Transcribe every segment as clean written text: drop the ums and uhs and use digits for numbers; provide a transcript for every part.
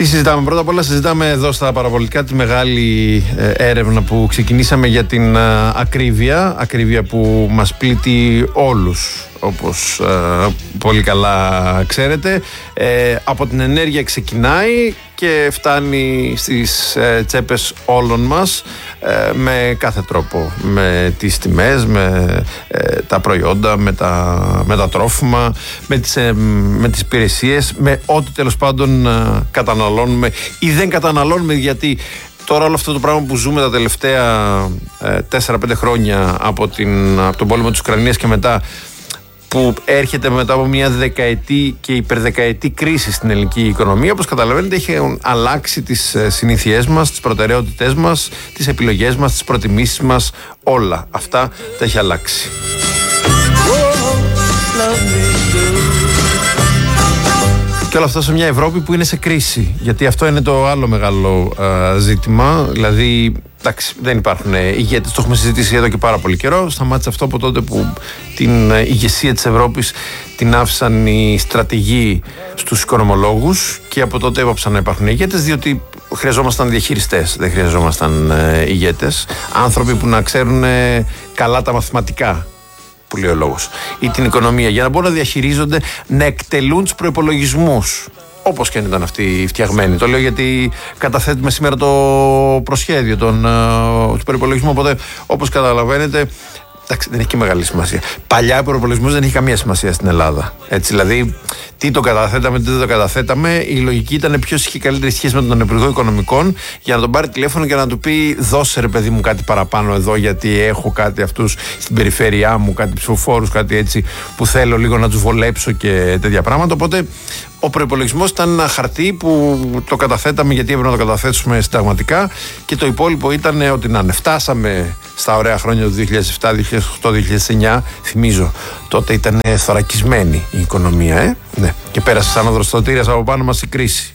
Τι συζητάμε? Πρώτα απ' όλα συζητάμε εδώ στα παραπολιτικά τη μεγάλη έρευνα που ξεκινήσαμε για την ακρίβεια που μας πλήττει όλους, όπως πολύ καλά ξέρετε. Από την ενέργεια ξεκινάει και φτάνει στις τσέπες όλων μας με κάθε τρόπο, με τις τιμές, με τα προϊόντα, με τα τρόφιμα, με τις υπηρεσίες, με ό,τι τέλος πάντων καταναλώνουμε ή δεν καταναλώνουμε, γιατί τώρα όλο αυτό το πράγμα που ζούμε τα τελευταία 4-5 χρόνια από τον πόλεμο της Ουκρανίας και μετά, που έρχεται μετά από μια δεκαετή και υπερδεκαετή κρίση στην ελληνική οικονομία, όπως καταλαβαίνετε έχει αλλάξει τις συνήθειές μας, τις προτεραιότητές μας, τις επιλογές μας, τις προτιμήσεις μας, όλα αυτά τα έχει αλλάξει. Και όλα αυτά σε μια Ευρώπη που είναι σε κρίση, γιατί αυτό είναι το άλλο μεγάλο ζήτημα. Δηλαδή, εντάξει, δεν υπάρχουν ηγέτες, το έχουμε συζητήσει εδώ και πάρα πολύ καιρό. Σταμάτησε αυτό από τότε που την ηγεσία της Ευρώπης την άφησαν οι στρατηγοί στους οικονομολόγους, και από τότε έπαψαν να υπάρχουν ηγέτες, διότι χρειαζόμασταν διαχειριστές, δεν χρειαζόμασταν ηγέτες. Άνθρωποι που να ξέρουν καλά τα μαθηματικά, που λέει ο λόγος, ή την οικονομία, για να μπορούν να διαχειρίζονται, να εκτελούν τους προϋπολογισμούς, όπως και αν ήταν αυτοί φτιαγμένοι. Το λέω γιατί καταθέτουμε σήμερα το προσχέδιο του προϋπολογισμού, οπότε όπως καταλαβαίνετε, εντάξει, δεν έχει και μεγάλη σημασία. Παλιά ο προϋπολογισμός δεν είχε καμία σημασία στην Ελλάδα. Έτσι, δηλαδή, τι το καταθέταμε, τι δεν το καταθέταμε. Η λογική ήταν ποιος είχε καλύτερη σχέση με τον Υπουργό Οικονομικών, για να τον πάρει τηλέφωνο και να του πει: δώσε ρε παιδί μου κάτι παραπάνω εδώ, γιατί έχω κάτι αυτούς στην περιφέρειά μου, κάτι ψηφοφόρους, κάτι έτσι που θέλω λίγο να τους βολέψω και τέτοια πράγματα. Οπότε ο προϋπολογισμός ήταν ένα χαρτί που το καταθέταμε γιατί έπρεπε να το καταθέσουμε συνταγματικά, και το υπόλοιπο ήταν ό,τι να είναι. Φτάσαμε στα ωραία χρόνια του 2007, 2008, 2009. Θυμίζω, τότε ήταν θωρακισμένη η οικονομία, ναι. Και πέρασε σαν οδροστοτήρας από πάνω μας η κρίση.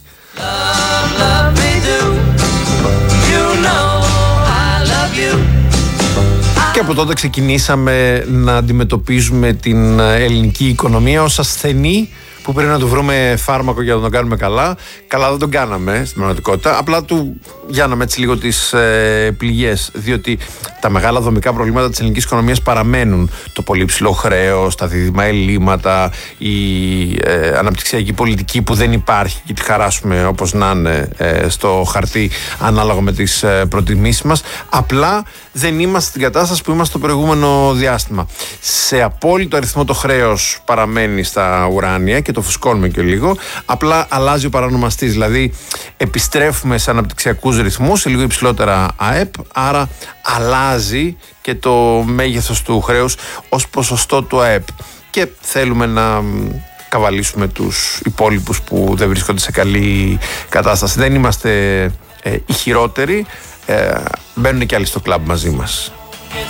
Και από τότε ξεκινήσαμε να αντιμετωπίζουμε την ελληνική οικονομία ως ασθενή που πρέπει να του βρούμε φάρμακο για να τον κάνουμε καλά. Καλά δεν τον κάναμε στην πραγματικότητα, απλά του γιάνναμε έτσι λίγο τις πληγές, διότι τα μεγάλα δομικά προβλήματα της ελληνικής οικονομίας παραμένουν. Το πολύ ψηλό χρέος, τα δίδυμα ελλείμματα, η αναπτυξιακή πολιτική που δεν υπάρχει και τη χαράσουμε όπως να είναι στο χαρτί ανάλογα με τις προτιμήσεις μας. Απλά δεν είμαστε στην κατάσταση που είμαστε το προηγούμενο διάστημα. Σε απόλυτο αριθμό το χρέος παραμένει στα ουράνια και το φουσκώνουμε και λίγο, απλά αλλάζει ο παρανομαστής, δηλαδή επιστρέφουμε σε αναπτυξιακούς ρυθμούς, σε λίγο υψηλότερα ΑΕΠ, άρα αλλάζει και το μέγεθος του χρέους ως ποσοστό του ΑΕΠ, και θέλουμε να καβαλήσουμε τους υπόλοιπους που δεν βρίσκονται σε καλή κατάσταση. Δεν είμαστε οι χειρότεροι, μπαίνουν και άλλοι στο κλαμπ μαζί μας.